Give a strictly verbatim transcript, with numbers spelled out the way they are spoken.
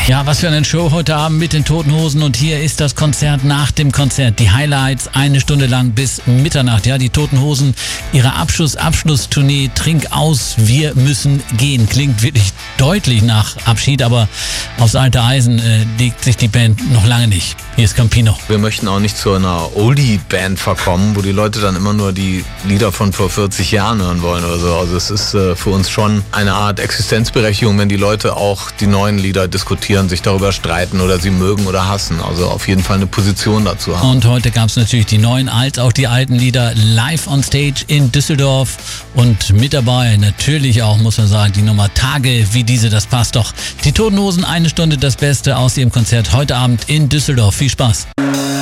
Ja, was für eine Show heute Abend mit den Toten Hosen, und hier ist das Konzert nach dem Konzert. Die Highlights eine Stunde lang bis Mitternacht. Ja, die Toten Hosen, ihre Abschluss, Abschlusstournee, Trink aus, wir müssen gehen. Klingt wirklich deutlich nach Abschied, aber aufs alte Eisen äh, legt sich die Band noch lange nicht. Hier ist Campino. Wir möchten auch nicht zu einer Oldie-Band verkommen, wo die Leute dann immer nur die Lieder von vor vierzig Jahren hören wollen oder so. Also es ist äh, für uns schon eine Art Existenzberechtigung, wenn die Leute auch die neuen Lieder diskutieren, sich darüber streiten oder sie mögen oder hassen. Also auf jeden Fall eine Position dazu haben. Und heute gab es natürlich die neuen als auch die alten Lieder live on stage in Düsseldorf. Und mit dabei natürlich auch, muss man sagen, die Nummer Tage wie diese, das passt doch. Die Toten Hosen, eine Stunde das Beste aus ihrem Konzert heute Abend in Düsseldorf. Viel Spaß.